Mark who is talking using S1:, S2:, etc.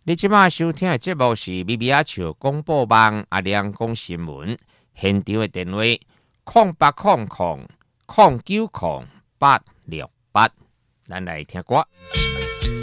S1: 你即马收听的节目是咪咪仔笑广播网阿亮讲新闻，现场的电话0800090868，咱来听歌。